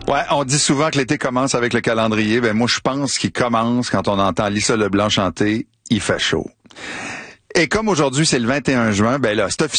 Ouais, on dit souvent que l'été commence avec le calendrier. Ben moi, je pense qu'il commence quand on entend Lisa Leblanc chanter « Il fait chaud ». Et comme aujourd'hui, c'est le 21 juin, ben là, c'est officiel.